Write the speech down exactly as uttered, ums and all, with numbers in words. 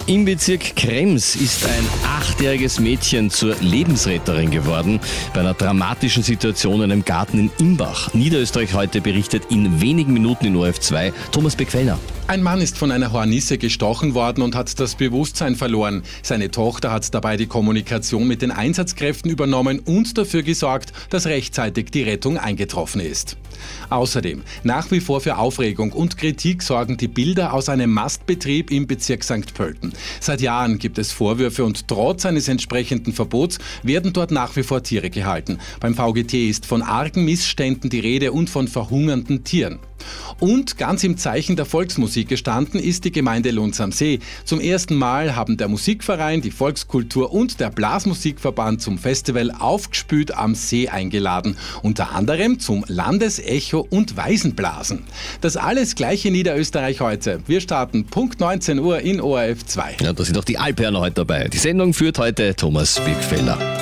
Im Bezirk Krems ist ein achtjähriges Mädchen zur Lebensretterin geworden bei einer dramatischen Situation in einem Garten in Imbach. Niederösterreich heute berichtet in wenigen Minuten in O R F zwei Thomas Beckfellner. Ein Mann ist von einer Hornisse gestochen worden und hat das Bewusstsein verloren. Seine Tochter hat dabei die Kommunikation mit den Einsatzkräften übernommen und dafür gesorgt, dass rechtzeitig die Rettung eingetroffen ist. Außerdem, nach wie vor für Aufregung und Kritik sorgen die Bilder aus einem Mastbetrieb im Bezirk Sankt Pölten. Seit Jahren gibt es Vorwürfe und trotz eines entsprechenden Verbots werden dort nach wie vor Tiere gehalten. Beim V G T ist von argen Missständen die Rede und von verhungernden Tieren. Und ganz im Zeichen der Volksmusik gestanden ist die Gemeinde Lunz am See. Zum ersten Mal haben der Musikverein, die Volkskultur und der Blasmusikverband zum Festival Aufgespült am See eingeladen. Unter anderem zum Landesecho und Waisenblasen. Das alles gleich in Niederösterreich heute. Wir starten Punkt neunzehn Uhr in O R F zwei. Ja, da sind auch die Alperner heute dabei. Die Sendung führt heute Thomas Beckfellner.